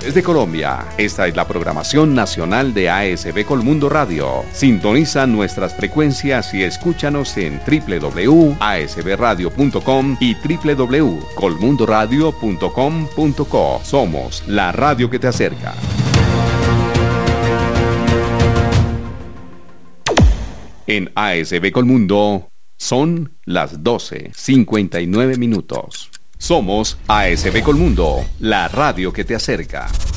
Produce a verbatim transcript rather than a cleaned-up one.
regiones de Colombia. Esta es la programación nacional de A S B Colmundo Radio. Sintoniza nuestras frecuencias y escúchanos en w w w punto a s b radio punto com y w w w punto colmundo radio punto com punto co. Somos la radio que te acerca. En A S B Colmundo son las doce cincuenta y nueve minutos. Somos A S B Colmundo, la radio que te acerca.